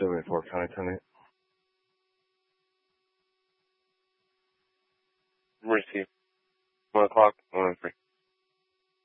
74 County Tenant. Receive. 1 o'clock, 1 and 3.